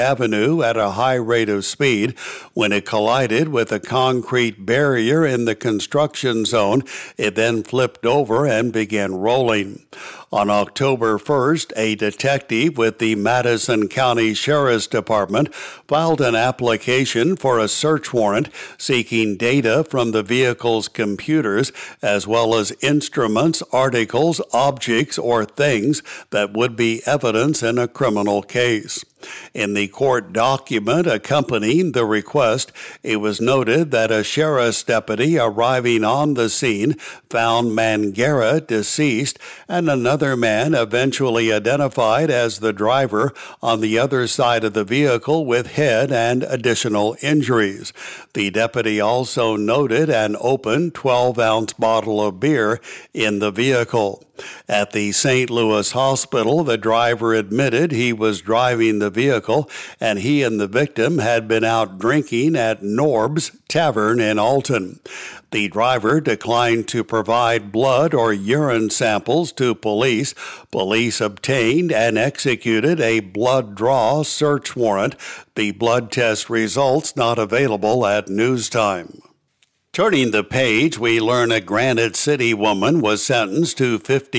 Avenue at a high rate of speed when it collided with a concrete barrier in the construction zone. It then flipped over and began rolling. On October 1st, a detective with the Madison County Sheriff's Department filed an application for a search warrant seeking data from the vehicle's computers as well as instruments, articles, objects, or things that would be evidence in a criminal case. In the court document accompanying the request, it was noted that a sheriff's deputy arriving on the scene found Mangera deceased and another man eventually identified as the driver on the other side of the vehicle with head and additional injuries. The deputy also noted an open 12-ounce bottle of beer in the vehicle. At the St. Louis hospital, the driver admitted he was driving the vehicle and he and the victim had been out drinking at Norb's Tavern in Alton. The driver declined to provide blood or urine samples to police. Police obtained and executed a blood draw search warrant. The blood test results not available at news time. Turning the page, we learn a Granite City woman was sentenced to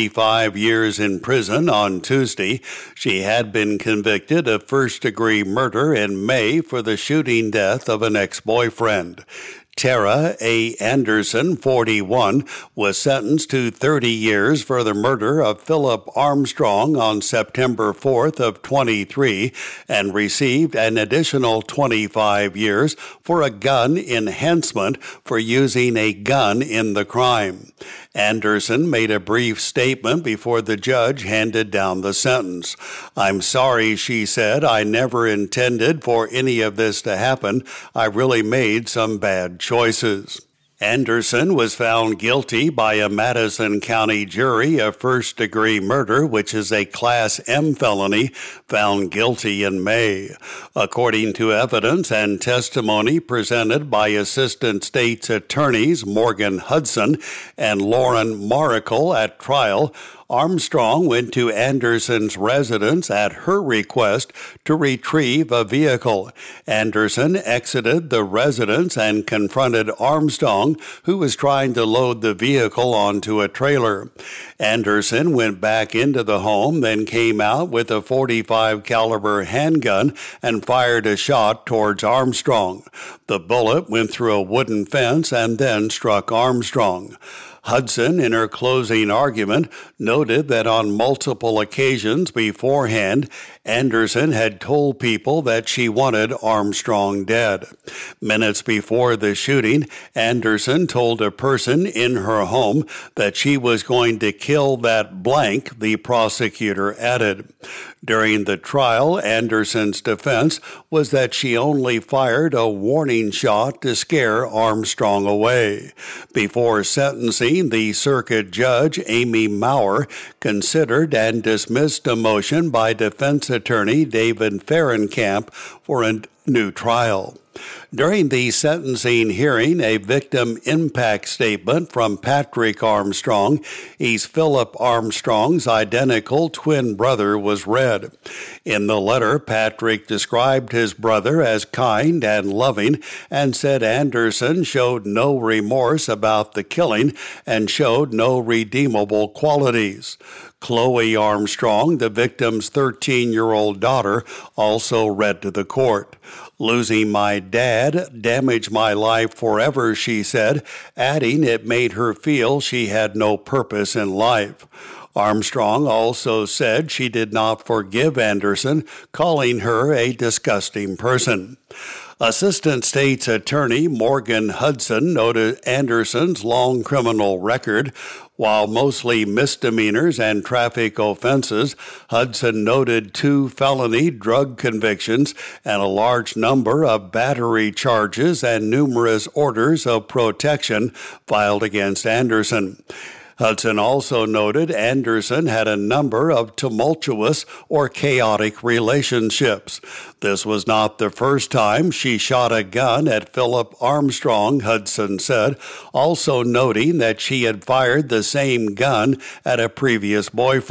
55 years in prison on Tuesday. She had been convicted of first-degree murder in May for the shooting death of an ex-boyfriend. Tara A. Anderson, 41, was sentenced to 30 years for the murder of Philip Armstrong on September 4th of 23 and received an additional 25 years for a gun enhancement for using a gun in the crime. Anderson made a brief statement before the judge handed down the sentence. "I'm sorry," she said. "I never intended for any of this to happen. I really made some bad choices." Anderson was found guilty by a Madison County jury of first-degree murder, which is a Class M felony, found guilty in May. According to evidence and testimony presented by Assistant State's Attorneys Morgan Hudson and Lauren Maracle at trial, Armstrong went to Anderson's residence at her request to retrieve a vehicle. Anderson exited the residence and confronted Armstrong, who was trying to load the vehicle onto a trailer. Anderson went back into the home, then came out with a .45 caliber handgun and fired a shot towards Armstrong. The bullet went through a wooden fence and then struck Armstrong. Hudson, in her closing argument, noted that on multiple occasions beforehand, Anderson had told people that she wanted Armstrong dead. Minutes before the shooting, Anderson told a person in her home that she was going to kill that blank, the prosecutor added. During the trial, Anderson's defense was that she only fired a warning shot to scare Armstrong away. Before sentencing, the circuit judge, Amy Maurer, considered and dismissed a motion by defense attorney David Fahrenkamp for a new trial. During the sentencing hearing, a victim impact statement from Patrick Armstrong, he's Philip Armstrong's identical twin brother, was read. In the letter, Patrick described his brother as kind and loving and said Anderson showed no remorse about the killing and showed no redeemable qualities. Chloe Armstrong, the victim's 13-year-old daughter, also read to the court. "Losing my dad damaged my life forever," she said, adding it made her feel she had no purpose in life. Armstrong also said she did not forgive Anderson, calling her a disgusting person. Assistant State's Attorney Morgan Hudson noted Anderson's long criminal record. While mostly misdemeanors and traffic offenses, Hudson noted 2 felony drug convictions and a large number of battery charges and numerous orders of protection filed against Anderson. Hudson also noted Anderson had a number of tumultuous or chaotic relationships. This was not the first time she shot a gun at Philip Armstrong, Hudson said, also noting that she had fired the same gun at a previous boyfriend.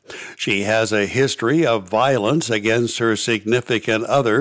She has a history of violence against her significant other